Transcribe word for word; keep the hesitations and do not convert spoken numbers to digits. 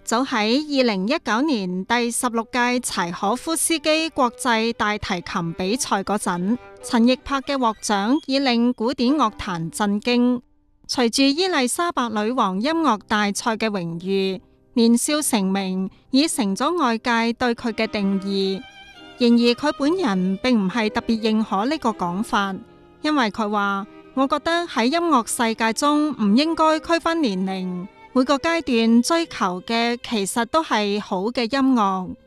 早喺二零一九年第十六屆柴可夫斯基國際大提琴比賽嗰陣，陳奕柏嘅獲獎已令古典樂壇震驚。隨住伊麗莎白女王音樂大賽嘅榮譽，年少成名已成咗外界對佢嘅定義。然而佢本人並唔係特別認可呢個講法，因為佢話：我覺得喺音樂世界中唔應該區分年齡。每個階段追求嘅其實都係好嘅音樂。